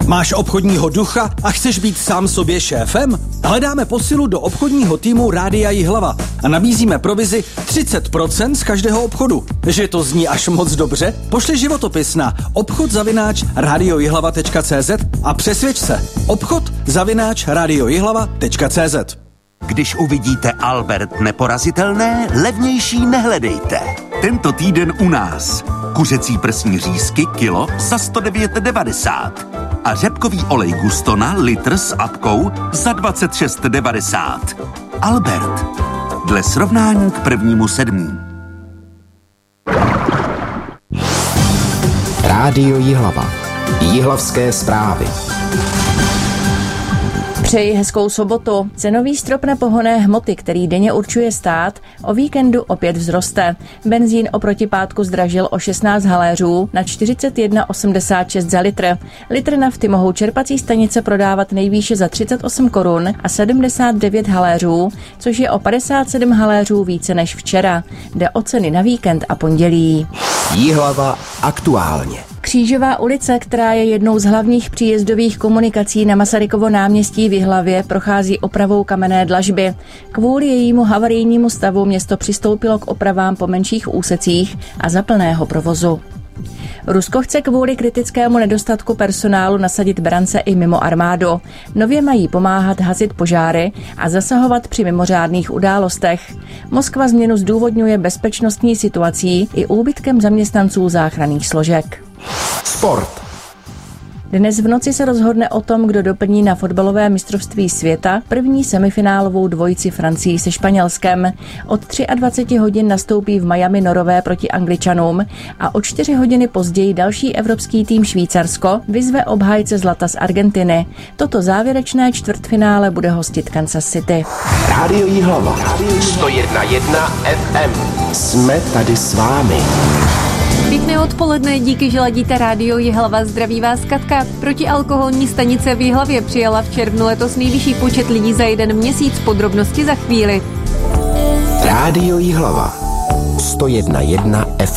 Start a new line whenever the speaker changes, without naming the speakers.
Máš obchodního ducha a chceš být sám sobě šéfem? Hledáme posilu do obchodního týmu Rádia Jihlava a nabízíme provizi 30% z každého obchodu. Že to zní až moc dobře? Pošli životopis na obchod@radiojihlava.cz a přesvědč se. obchod@radiojihlava.cz.
Když uvidíte Albert neporazitelné, levnější nehledejte. Tento týden u nás. Kuřecí prsní řízky kilo za 109,90 a řepkový olej Gustona litr s apkou za 26,90. Albert. Dle srovnání k 1.7.
Rádio Jihlava. Jihlavské zprávy.
Přeji hezkou sobotu. Cenový strop na pohonné hmoty, který denně určuje stát, o víkendu opět vzroste. Benzín oproti pátku zdražil o 16 haléřů na 41,86 za litr. Litr nafty mohou čerpací stanice prodávat nejvýše za 38 korun a 79 haléřů, což je o 57 haléřů více než včera. Jde o ceny na víkend a pondělí.
Jihlava aktuálně.
Křížová ulice, která je jednou z hlavních příjezdových komunikací na Masarykovo náměstí v Jihlavě, prochází opravou kamenné dlažby. Kvůli jejímu havarijnímu stavu město přistoupilo k opravám po menších úsecích a za plného provozu. Rusko chce kvůli kritickému nedostatku personálu nasadit brance i mimo armádu. Nově mají pomáhat hasit požáry a zasahovat při mimořádných událostech. Moskva změnu zdůvodňuje bezpečnostní situací i úbytkem zaměstnanců záchranných složek.
Sport.
Dnes v noci se rozhodne o tom, kdo doplní na fotbalové mistrovství světa první semifinálovou dvojici Francii se Španělskem. Od 23 hodin nastoupí v Miami Norové proti Angličanům a o 4 hodiny později další evropský tým Švýcarsko vyzve obhájce zlata z Argentiny. Toto závěrečné čtvrtfinále bude hostit Kansas City.
Rádio Jihlava. 101,1 FM. Jsme tady s vámi.
Pěkné odpoledne, díky, že ladíte Rádio Jihlava. Zdraví vás Katka. Protialkoholní stanice v Jihlavě přijala v červnu letos nejvyšší počet lidí za jeden měsíc. Podrobnosti za chvíli.
Rádio Jihlava. 101,1 FM.